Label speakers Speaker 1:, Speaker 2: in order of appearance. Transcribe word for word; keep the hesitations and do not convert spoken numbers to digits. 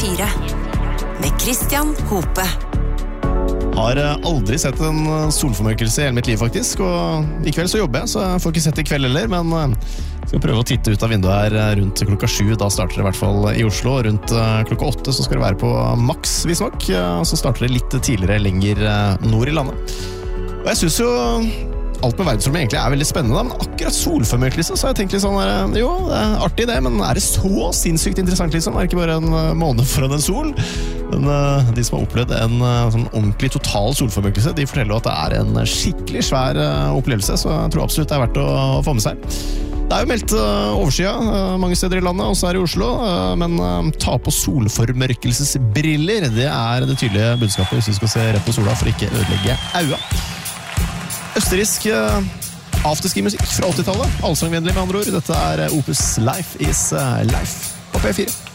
Speaker 1: fire med Christian Hope.
Speaker 2: Har aldri sett en solformørkelse i hele mitt liv faktisk, og i kveld så jobber jeg, så jeg får ikke sett det i kveld heller, men skal prøve å titte ut av vinduet her rundt klokka sju. Da starter det i hvert fall i Oslo. Rundt klokka åtte så skal det være på Max, visstnok. Så starter det litt tidligere lenger nord i landet. Og jeg synes jo alt med verdensrommet egentlig er veldig spennende, da, men akkurat solformørkelse så har jeg tenkt litt sånn, jo, det er artig det, men er det så sinnssykt interessant liksom? Er det ikke bare en måned foran en sol? Men uh, de som har opplevd en uh, sånn ordentlig total solformørkelse, de forteller jo at det er en skikkelig svær uh, opplevelse, så jeg tror absolutt det er verdt å, å få med seg. Det er jo meldt uh, overskya uh, mange steder i landet, også her i Oslo, uh, men uh, ta på solformørkelsesbriller, det er det tydelige budskapet hvis du skal se rett på sola for ikke ødelegge øya. Østerriksk uh, afterski-musikk fra åttitallet, allsangvennlig med andre ord. Dette er Opus Life is uh, Life på P fire.